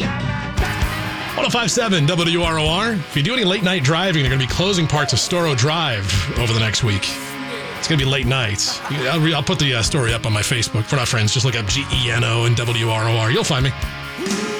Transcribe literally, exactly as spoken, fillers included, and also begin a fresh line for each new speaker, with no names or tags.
one oh five point seven W R O R. If you do any late night driving, they're going to be closing parts of Storrow Drive over the next week. It's going to be late nights. I'll, re- I'll put the uh, story up on my Facebook. If we're not friends, just look up G E N O and W R O R. You'll find me.